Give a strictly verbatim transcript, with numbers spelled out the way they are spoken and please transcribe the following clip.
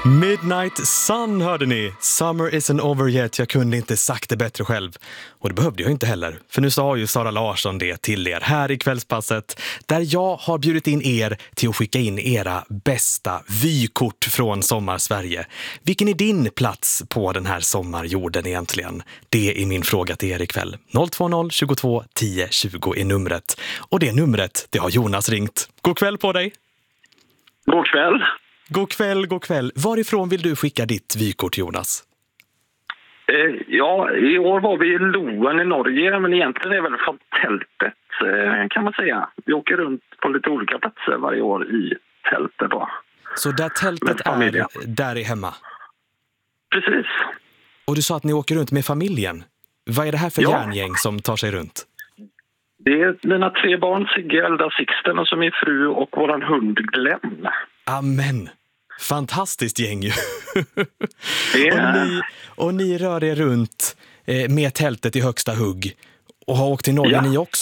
Midnight Sun hörde ni. Summer isn't over yet. Jag kunde inte sagt det bättre själv. Och det behövde jag inte heller. För nu sa ju Sara Larsson det till er här i Kvällspasset. Där jag har bjudit in er till att skicka in era bästa vykort från Sommarsverige. Vilken är din plats på den här sommarjorden egentligen? Det är min fråga till er ikväll. noll två noll tjugotvå tio tjugo är numret. Och det numret, det har Jonas ringt. God kväll på dig. God kväll. God kväll, god kväll. Varifrån vill du skicka ditt vykort, Jonas? Eh, ja, i år var vi i Loen i Norge, men egentligen är det väl från tältet eh, kan man säga. Vi åker runt på lite olika platser varje år i tältet då. Så där tältet är, där är hemma? Precis. Och du sa att ni åker runt med familjen. Vad är det här för ja. järngäng som tar sig runt? Det är mina tre barn, Sigge, Elda, Sixten och så min fru och våran hund Glenn. Amen. Fantastiskt gäng ju. Yeah. och, ni, och ni rör er runt eh, med tältet i högsta hugg. Och har åkt till Norge ja. ni också.